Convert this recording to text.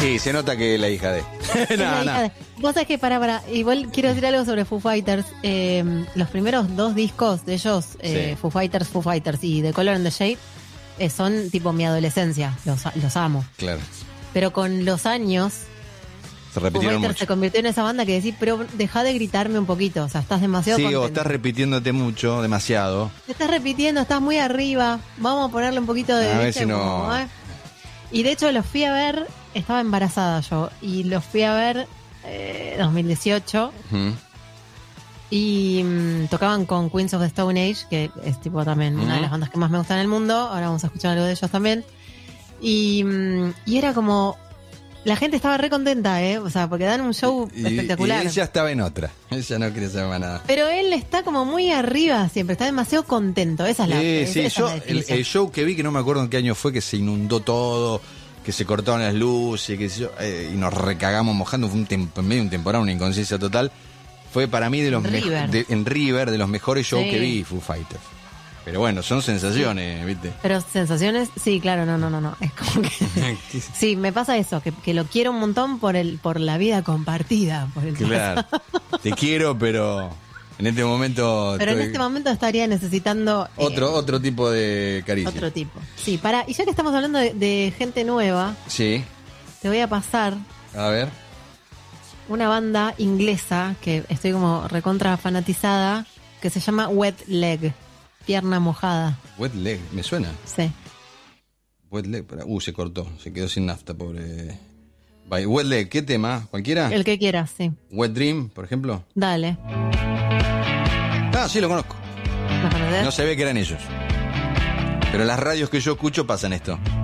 Sí, se nota que es la hija de. Vos sabés que, igual quiero decir algo sobre Foo Fighters. Los primeros 2 discos de ellos, Sí. Foo Fighters y The Color and the Shape, son tipo mi adolescencia. Los amo. Claro. Pero con los años, Se Foo repitieron Fighters mucho. se convirtió en esa banda que decís, pero deja de gritarme un poquito. O sea, estás demasiado Sí, o contento. estás repitiéndote mucho, demasiado. Te estás repitiendo, estás muy arriba. Vamos a ponerle un poquito de... A ver ¿viste? si no- Como, Y de hecho los fui a ver, estaba embarazada yo, y los fui a ver 2018 Ujú. y tocaban con Queens of the Stone Age, que es tipo también una de las bandas que más me gustan en el mundo. Ahora vamos a escuchar algo de ellos también. Y era como... La gente estaba re contenta, o sea, porque dan un show espectacular. Y ella estaba en otra. Ella no quería saber más nada. Pero él está como muy arriba siempre, está demasiado contento. Esa es la, Sí, esa es yo la definición. el show que vi, que no me acuerdo en qué año fue, que se inundó todo, que se cortaron las luces, y nos recagamos mojando, fue en medio de un temporal, una inconsciencia total. Fue para mí de los River. en River, de los mejores shows Sí. que vi, Foo Fighters. Pero bueno, son sensaciones, ¿viste? Pero sensaciones, sí, claro, no. Es como que... Sí, me pasa eso, que lo quiero un montón por la vida compartida. Por el Claro. Te quiero, pero en este momento... Pero en estoy- este momento estaría necesitando... Otro tipo de caricia. Otro tipo. Sí, y ya que estamos hablando de gente nueva, Sí, te voy a pasar a ver. una banda inglesa que estoy como recontra fanatizada, que se llama Wet Leg, pierna mojada. Wet Leg, me suena. Sí. Wet Leg, se cortó, se quedó sin nafta, pobre. Bye. Wet Leg, ¿qué tema? ¿Cualquiera? El que quieras, sí. Wet Dream, por ejemplo. Dale. Ah, sí, lo conozco. ¿Lo conoces? No se ve que eran ellos. Pero las radios que yo escucho pasan esto.